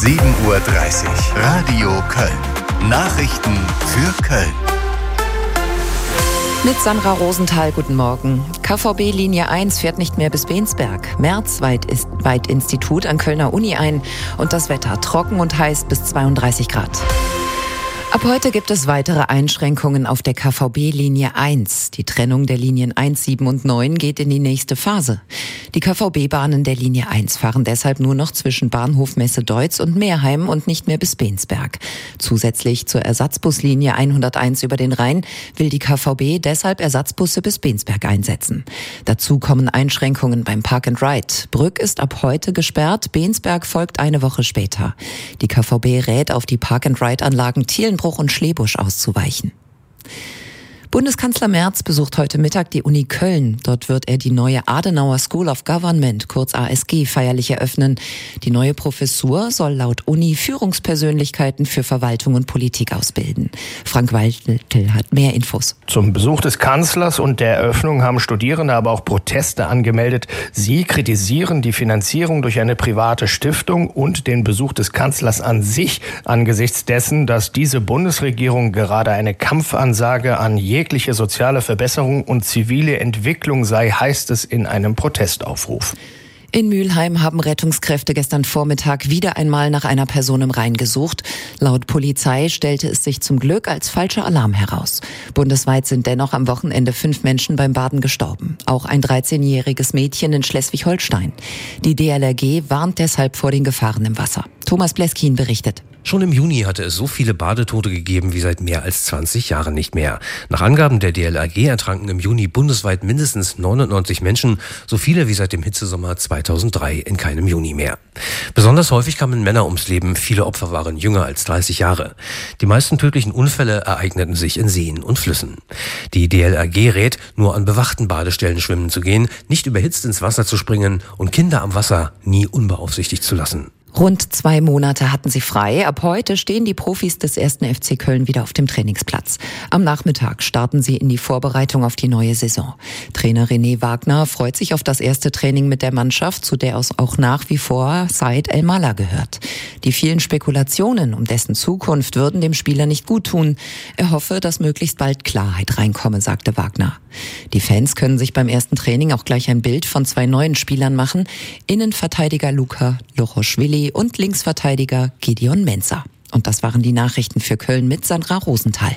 7:30 Uhr. Radio Köln. Nachrichten für Köln. Mit Sandra Rosenthal, guten Morgen. KVB Linie 1 fährt nicht mehr bis Bensberg. Merz weiht Institut an Kölner Uni ein. Und das Wetter trocken und heiß bis 32 Grad. Ab heute gibt es weitere Einschränkungen auf der KVB-Linie 1. Die Trennung der Linien 1, 7 und 9 geht in die nächste Phase. Die KVB-Bahnen der Linie 1 fahren deshalb nur noch zwischen Bahnhof Messe-Deutz und Meerheim und nicht mehr bis Bensberg. Zusätzlich zur Ersatzbuslinie 101 über den Rhein will die KVB deshalb Ersatzbusse bis Bensberg einsetzen. Dazu kommen Einschränkungen beim Park and Ride. Brück ist ab heute gesperrt, Bensberg folgt eine Woche später. Die KVB rät, auf die Park and Ride-Anlagen Thielenbruch und Schlebusch auszuweichen. Bundeskanzler Merz besucht heute Mittag die Uni Köln. Dort wird er die neue Adenauer School of Government, kurz ASG, feierlich eröffnen. Die neue Professur soll laut Uni Führungspersönlichkeiten für Verwaltung und Politik ausbilden. Frank Waltel hat mehr Infos. Zum Besuch des Kanzlers und der Eröffnung haben Studierende aber auch Proteste angemeldet. Sie kritisieren die Finanzierung durch eine private Stiftung und den Besuch des Kanzlers an sich angesichts dessen, dass diese Bundesregierung gerade eine Kampfansage an jegliche soziale Verbesserung und zivile Entwicklung sei, heißt es in einem Protestaufruf. In Mülheim haben Rettungskräfte gestern Vormittag wieder einmal nach einer Person im Rhein gesucht. Laut Polizei stellte es sich zum Glück als falscher Alarm heraus. Bundesweit sind dennoch am Wochenende 5 Menschen beim Baden gestorben. Auch ein 13-jähriges Mädchen in Schleswig-Holstein. Die DLRG warnt deshalb vor den Gefahren im Wasser. Thomas Bleskin berichtet. Schon im Juni hatte es so viele Badetote gegeben wie seit mehr als 20 Jahren nicht mehr. Nach Angaben der DLRG ertranken im Juni bundesweit mindestens 99 Menschen, so viele wie seit dem Hitzesommer 2003 in keinem Juni mehr. Besonders häufig kamen Männer ums Leben, viele Opfer waren jünger als 30 Jahre. Die meisten tödlichen Unfälle ereigneten sich in Seen und Flüssen. Die DLRG rät, nur an bewachten Badestellen schwimmen zu gehen, nicht überhitzt ins Wasser zu springen und Kinder am Wasser nie unbeaufsichtigt zu lassen. Rund 2 Monate hatten sie frei. Ab heute stehen die Profis des 1. FC Köln wieder auf dem Trainingsplatz. Am Nachmittag starten sie in die Vorbereitung auf die neue Saison. Trainer René Wagner freut sich auf das erste Training mit der Mannschaft, zu der es auch nach wie vor Said El-Mala gehört. Die vielen Spekulationen um dessen Zukunft würden dem Spieler nicht gut tun. Er hoffe, dass möglichst bald Klarheit reinkomme, sagte Wagner. Die Fans können sich beim ersten Training auch gleich ein Bild von 2 neuen Spielern machen. Innenverteidiger Luka Lochoschwili und Linksverteidiger Gideon Mensah. Und das waren die Nachrichten für Köln mit Sandra Rosenthal.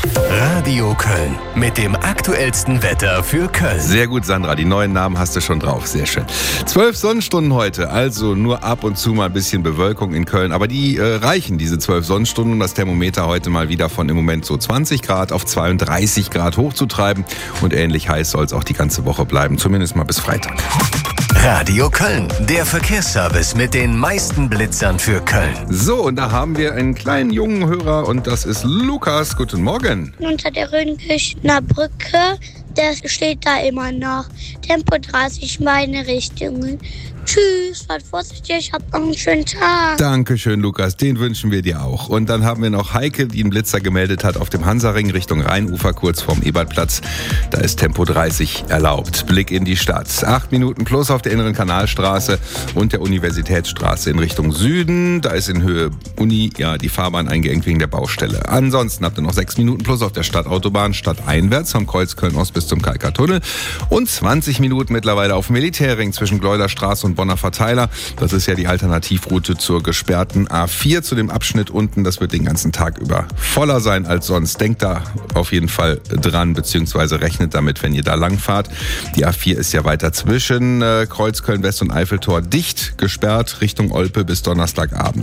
Radio Köln mit dem aktuellsten Wetter für Köln. Sehr gut, Sandra, die neuen Namen hast du schon drauf, sehr schön. 12 Sonnenstunden heute, also nur ab und zu mal ein bisschen Bewölkung in Köln. Aber die reichen, diese 12 Sonnenstunden, um das Thermometer heute mal wieder von im Moment so 20 Grad auf 32 Grad hochzutreiben. Und ähnlich heiß soll es auch die ganze Woche bleiben, zumindest mal bis Freitag. Radio Köln, der Verkehrsservice mit den meisten Blitzern für Köln. So, und da haben wir einen kleinen jungen Hörer und das ist Lukas. Guten Morgen. Unter der Rödenkirchener Brücke, der steht da immer noch. Tempo 30 meine Richtungen. Tschüss, fahrt vorsichtig, habt noch einen schönen Tag. Dankeschön, Lukas, den wünschen wir dir auch. Und dann haben wir noch Heike, die einen Blitzer gemeldet hat auf dem Hansaring Richtung Rheinufer, kurz vorm Ebertplatz. Da ist Tempo 30 erlaubt. Blick in die Stadt. 8 Minuten plus auf der Inneren Kanalstraße und der Universitätsstraße in Richtung Süden. Da ist in Höhe Uni die Fahrbahn eingeengt wegen der Baustelle. Ansonsten habt ihr noch 6 Minuten plus auf der Stadtautobahn stadteinwärts vom Kreuz Köln-Ost bis zum Kalkatunnel und 20 Minuten mittlerweile auf dem Militärring zwischen Gleuderstraße und Bonner Verteiler. Das ist ja die Alternativroute zur gesperrten A4 zu dem Abschnitt unten. Das wird den ganzen Tag über voller sein als sonst. Denkt da auf jeden Fall dran, beziehungsweise rechnet damit, wenn ihr da lang fahrt. Die A4 ist ja weiter zwischen Kreuz Köln-West und Eiffeltor dicht gesperrt Richtung Olpe bis Donnerstagabend.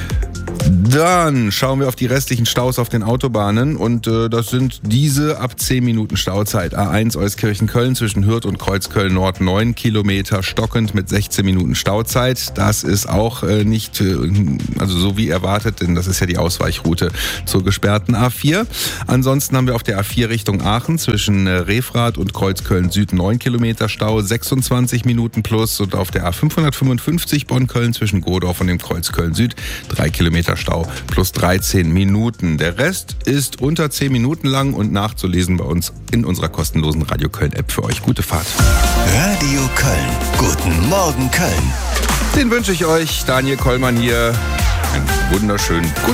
Dann schauen wir auf die restlichen Staus auf den Autobahnen und das sind diese ab 10 Minuten Stauzeit. A1 Euskirchen-Köln zwischen Hürth und Kreuzköln Nord 9 Kilometer stockend mit 16 Minuten Stauzeit. Das ist auch nicht so wie erwartet, denn das ist ja die Ausweichroute zur gesperrten A4. Ansonsten haben wir auf der A4 Richtung Aachen zwischen Refrath und Kreuzköln Süd 9 Kilometer Stau, 26 Minuten plus, und auf der A555 Bonn-Köln zwischen Godorf und dem Kreuzköln Süd 3 Kilometer Stau plus 13 Minuten. Der Rest ist unter 10 Minuten lang und nachzulesen bei uns in unserer kostenlosen Radio Köln App für euch. Gute Fahrt. Radio Köln. Guten Morgen Köln. Den wünsche ich euch. Daniel Kollmann hier. wunderschönen